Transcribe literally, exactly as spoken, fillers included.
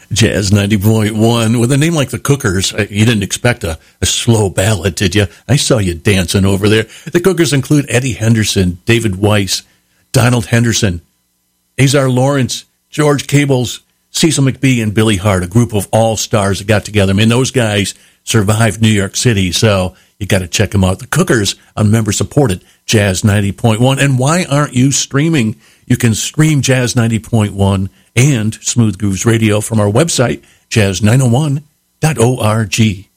Jazz ninety point one. With a name like the Cookers, you didn't expect a, a slow ballad, did you? I saw you dancing over there. The Cookers include Eddie Henderson, David Weiss, Donald Henderson, Azar Lawrence, George Cables, Cecil McBee, and Billy Hart, a group of all-stars that got together. I mean, those guys survived New York City, so you got to check them out. The Cookers on member-supported Jazz ninety point one. And why aren't you streaming? You can stream Jazz ninety point one and Smooth Grooves Radio from our website, jazz nine oh one dot org.